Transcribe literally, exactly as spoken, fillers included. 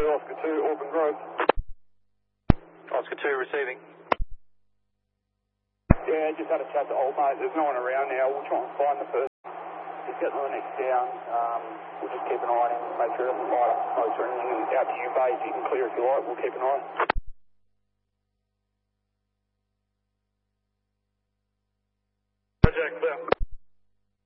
Oscar two, Auburn Grove. Oscar two receiving. Yeah, just had a chat to old mate. There's no one around now. We'll try and find the person. Just get the next down. Um, we'll just keep an eye on him, make sure it doesn't light up smoke or anything. Out to you, mate. You can clear if you like. We'll keep an eye.